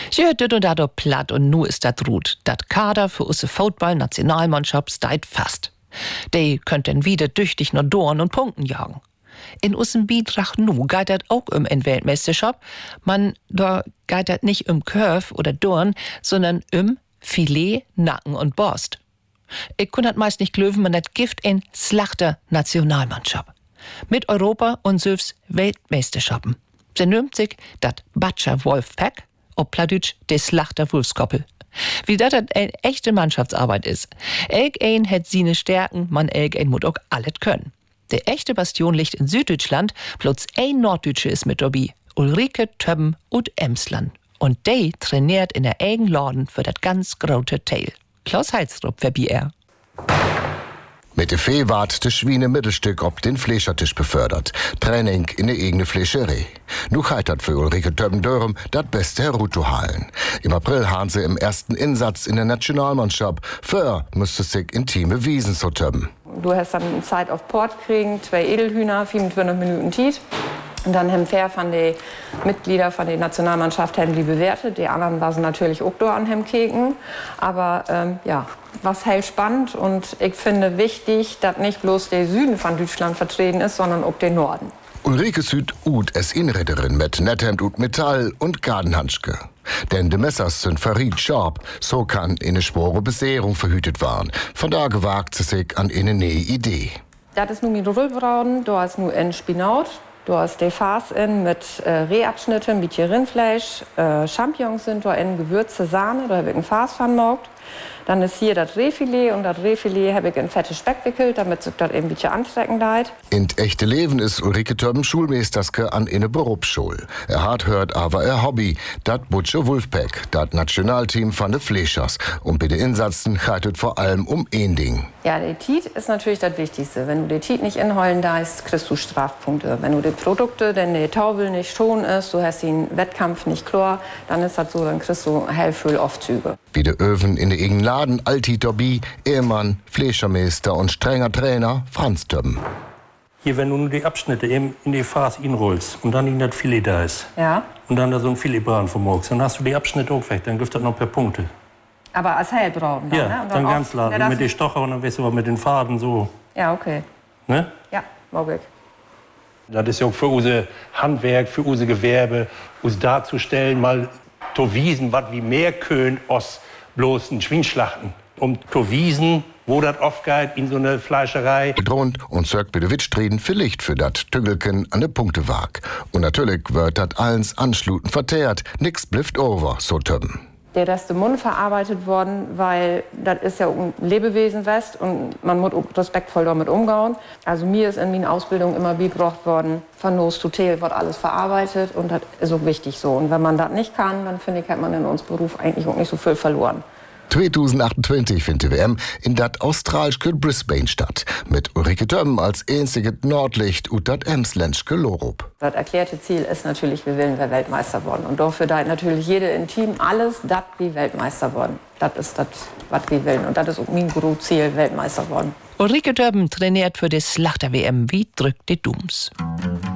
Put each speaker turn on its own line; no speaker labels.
Sie hört dit und dat op platt und nu ist dat ruht. Dat Kader für usse Football-Nationalmannschaft steit fast. Die könnten wieder tüchtig nur Dorn und Punkten jagen. In ussem Beitrag nu geht dat auch en Weltmeisterschaft. Da geht dat nicht Curve oder Dorn, sondern Filet, Nacken und Borst. Ich kann dat meist nicht glöwen, man dat Gift in Slachter-Nationalmannschaft. Mit Europa und selbst Weltmeisterschaften. Sie nimmt sich dat Batscher Wolfpack, ob Plattdeutsch de Slachter Wolfskoppel. Wie dat eine echte Mannschaftsarbeit ist. Elk-ein hat seine Stärken, man Elk-ein muss auch alles können. Der echte Bastion liegt in Süddeutschland, bloß ein Norddeutsche ist mit dabei. Ulrike Többen und Emsland. Und die trainiert in der eigenen Laden für das ganz große Teil. Klaus Heizrup für BR.
Mit der Fee ward das Schwiene Mittelstück ob den Fleischertisch befördert. Training in der eigene Fleischerei. Nu heitert für Ulrike Többen-Dörrem das beste herunterzuhalen. Im April haben sie im ersten Einsatz in der Nationalmannschaft. Für müsste sich intime Wiesen so többen.
Du hast dann Zeit auf Port kriegen, 2 Edelhühner, 25 Minuten Tiet. Und dann haben fair von den Mitgliedern von der Nationalmannschaft haben die bewertet. Die anderen waren natürlich auch da an dem Keken. Aber was hell spannend und ich finde wichtig, dass nicht bloß der Süden von Deutschland vertreten ist, sondern auch der Norden.
Ulrike Süd ut es Inredderin mit Netthemd und Metall und Gardenhandschke. Denn de Messers sind verriet scharf, so kann eine Spore Besehrung verhütet werden. Von da gewagt sie sich an eine neue Idee.
Das ist nun mit Rüllbraten, da ist nur ein Spinat. Du hast die Farce in mit Rehabschnitten, mit Rindfleisch, Champignons sind da in Gewürze, Sahne, da habe ich ein Farce von gemacht. Dann ist hier das Rehfilet und das Rehfilet habe ich in fette Speck wickelt, damit sich das eben ein bisschen anstrecken leid.
In echte Leben ist Ulrike Többen Schulmeisterske an eine Berufsschule. Hat hört aber Hobby, dat Butcher Wolfpack, dat Nationalteam von de Fleischers. Und bei den Insatzen geht es vor allem um ein Ding.
Ja, der Tiet ist natürlich das Wichtigste. Wenn du den Tiet nicht inholen darfst, kriegst du Strafpunkte. Wenn du die Produkte, denn der Taubel nicht schon ist, du hast den Wettkampf nicht klar, dann ist das so, dann kriegst du hellfüll Aufzüge.
Wie der Öwen in der eigenen Laden, Alti Dobby, Ehemann, Fleischermeister und strenger Trainer Franz Többen.
Hier, wenn du nur die Abschnitte eben in die Farce inrollst und dann in das Filet da ist.
Ja.
Und dann da so ein Filetbraten vermorgst, dann hast du die Abschnitte auch weg, dann gibt das noch per Punkte.
Aber als Hellbraten dann,
ja,
ne? Und
dann ganz laden, mit den Stocher und dann weißt du, mit den Faden so.
Ja, okay.
Ne?
Ja, mag ich.
Das ist ja auch für unser Handwerk, für unser Gewerbe, uns darzustellen, mal zu wiesen, was wie mehr können aus bloß ein Schweinschlachten. Um zu wiesen, wo das aufgeht in so eine Fleischerei.
Gedroht und sorgt bei der Wittstreden vielleicht für das Tügelken an der Punktewaag. Und natürlich wird das alles anschluten verteert. Nix blifft over, so Többen.
Der ist im Mund verarbeitet worden, weil das ist ja ein Lebewesen west und man muss respektvoll damit umgehen. Also mir ist in meiner Ausbildung immer beigebracht worden, von Nose to Tail wird alles verarbeitet und das ist auch wichtig so. Und wenn man das nicht kann, dann finde ich, hat man in unserem Beruf eigentlich auch nicht so viel verloren.
2028 findet die WM in dat australische Brisbane statt. Mit Ulrike Többen als einzige Nordlicht und dat emsländische Lorup.
Das erklärte Ziel ist natürlich, wir wollen Weltmeister worden. Und dafür da natürlich jede im Team alles das wie Weltmeister worden. Das ist das, was wir wollen. Und das ist auch mein Ziel, Weltmeister worden.
Ulrike Többen trainiert für die Slachter-WM. Wie drückt die Dums?